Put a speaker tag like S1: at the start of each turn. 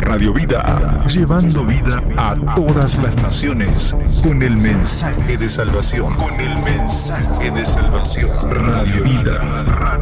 S1: Radio Vida, llevando vida a todas las naciones con el mensaje de salvación. Con el mensaje de salvación. Radio Vida.